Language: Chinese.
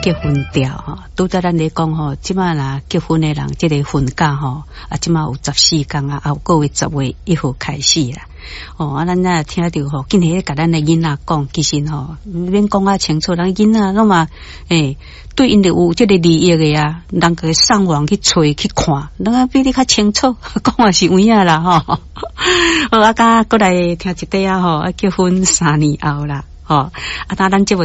结婚掉吼，拄则咱咧讲吼，即马啦结婚的人，即个婚假吼，即马有14天啊，后个月10月1号开始啦。咱那听到吼，今日甲咱的囡仔讲，其实吼，免讲啊清楚，人囡仔拢嘛，对因就有即个利益的啊，人个上网去找去看，人啊比你较清楚，讲也是有影啦吼。好，甲过来听一块啊吼，结婚3年后啦，咱节目